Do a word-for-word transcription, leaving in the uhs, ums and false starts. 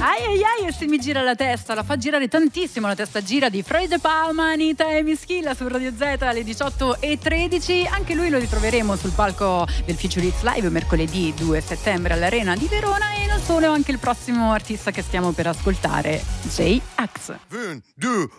Ai ai ai, e se mi gira la testa, la fa girare tantissimo la testa gira di Freud De Palma, Anita e Mischilla su Radio Z alle diciotto e tredici. Anche lui lo ritroveremo sul palco del Future Hits Live mercoledì due settembre all'Arena di Verona, e non solo, anche il prossimo artista che stiamo per ascoltare, J-Ax. Un, due,